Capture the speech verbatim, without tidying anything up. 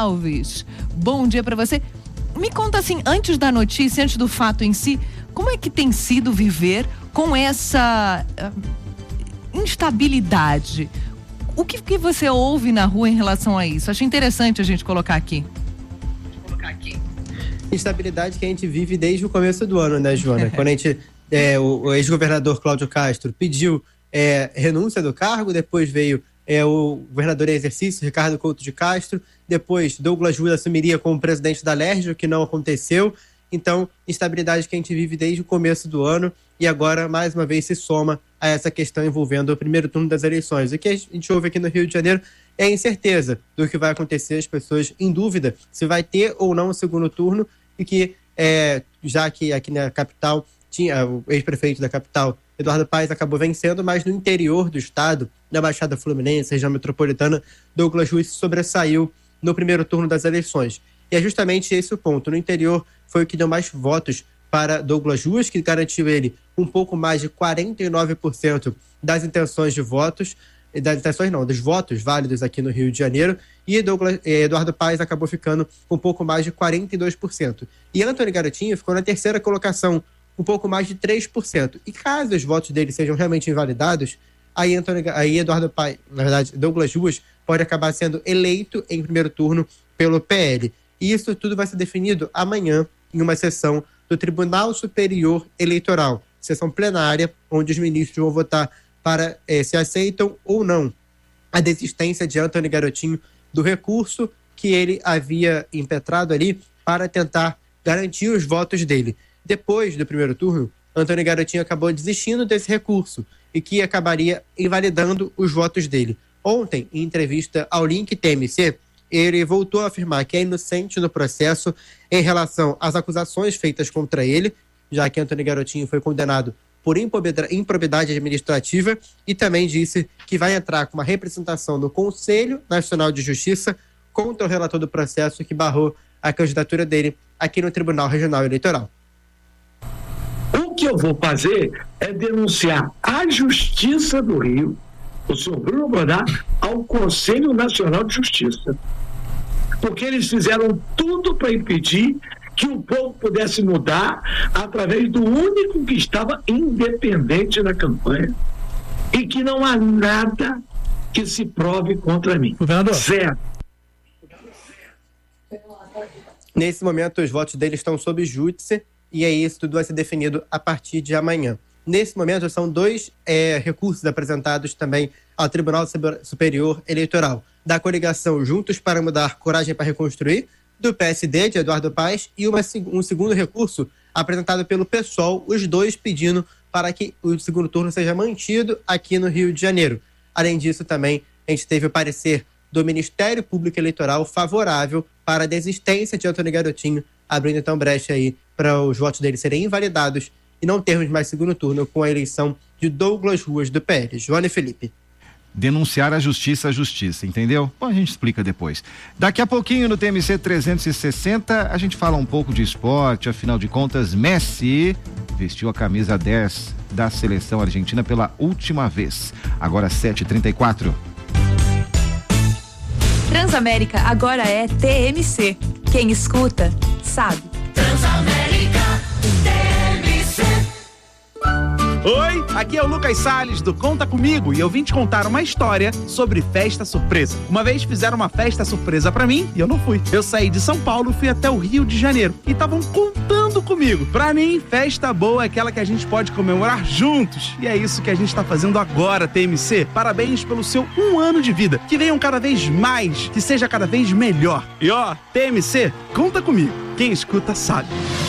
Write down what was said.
Alves. Bom dia para você. Me conta assim, antes da notícia, antes do fato em si, como é que tem sido viver com essa uh, instabilidade? O que, que você ouve na rua em relação a isso? Achei interessante a gente colocar aqui. colocar aqui. Instabilidade que a gente vive desde o começo do ano, né, Joana? Quando a gente, é, o, o ex-governador Cláudio Castro pediu é, renúncia do cargo, depois veio é, o governador em exercício, Ricardo Couto de Castro, depois Douglas Ruas assumiria como presidente da Alerj, o que não aconteceu. Então, instabilidade que a gente vive desde o começo do ano e agora, mais uma vez, se soma a essa questão envolvendo o primeiro turno das eleições. O que a gente ouve aqui no Rio de Janeiro é a incerteza do que vai acontecer, as pessoas em dúvida se vai ter ou não o segundo turno e que, é, já que aqui na capital, tinha o ex-prefeito da capital, Eduardo Paes, acabou vencendo, mas no interior do estado, na Baixada Fluminense, região metropolitana, Douglas Ruas sobressaiu no primeiro turno das eleições. E é justamente esse o ponto. No interior foi o que deu mais votos para Douglas Ruas, que garantiu ele um pouco mais de quarenta e nove por cento das intenções de votos, das intenções não, dos votos válidos aqui no Rio de Janeiro, e Douglas, eh, Eduardo Paes acabou ficando com um pouco mais de quarenta e dois por cento. E Antony Garotinho ficou na terceira colocação, um pouco mais de três por cento. E caso os votos dele sejam realmente invalidados, aí, Antony, aí Eduardo Paes, na verdade, Douglas Ruas, pode acabar sendo eleito em primeiro turno pelo P L. E isso tudo vai ser definido amanhã em uma sessão do Tribunal Superior Eleitoral, sessão plenária, onde os ministros vão votar para eh, se aceitam ou não a desistência de Antony Garotinho do recurso que ele havia impetrado ali para tentar garantir os votos dele. Depois do primeiro turno, Antony Garotinho acabou desistindo desse recurso e que acabaria invalidando os votos dele. Ontem, em entrevista ao Link T M C, ele voltou a afirmar que é inocente no processo em relação às acusações feitas contra ele, já que Antony Garotinho foi condenado por improbidade administrativa, e também disse que vai entrar com uma representação no Conselho Nacional de Justiça contra o relator do processo que barrou a candidatura dele aqui no Tribunal Regional Eleitoral. O que eu vou fazer é denunciar a Justiça do Rio, o senhor Bruno Bonar, ao Conselho Nacional de Justiça. Porque eles fizeram tudo para impedir que o povo pudesse mudar através do único que estava independente na campanha e que não há nada que se prove contra mim. Governador. Zero. Nesse momento, os votos dele estão sob júdice e aí isso tudo vai ser definido a partir de amanhã. Nesse momento, são dois é, recursos apresentados também ao Tribunal Superior Eleitoral. Da coligação Juntos para Mudar, Coragem para Reconstruir, do P S D, de Eduardo Paes, e uma, um segundo recurso apresentado pelo PSOL, os dois pedindo para que o segundo turno seja mantido aqui no Rio de Janeiro. Além disso, também, a gente teve o parecer do Ministério Público Eleitoral favorável para a desistência de Antony Garotinho, abrindo então brecha aí para os votos dele serem invalidados e não termos mais segundo turno com a eleição de Douglas Ruas do P L. Joana e Felipe. Denunciar a justiça, a justiça, entendeu? Bom, a gente explica depois. Daqui a pouquinho no T M C trezentos e sessenta a gente fala um pouco de esporte, afinal de contas, Messi vestiu a camisa dez da seleção argentina pela última vez. Agora sete e trinta e quatro. Transamérica agora é T M C. Quem escuta, sabe. Transamérica T M C. Oi, aqui é o Lucas Salles do Conta Comigo e eu vim te contar uma história sobre festa surpresa. Uma vez fizeram uma festa surpresa pra mim e eu não fui. Eu saí de São Paulo e fui até o Rio de Janeiro e estavam contando comigo. Pra mim, festa boa é aquela que a gente pode comemorar juntos. E é isso que a gente tá fazendo agora, T M C. Parabéns pelo seu um ano de vida. Que venham cada vez mais, que seja cada vez melhor. E ó, T M C, conta comigo. Quem escuta sabe.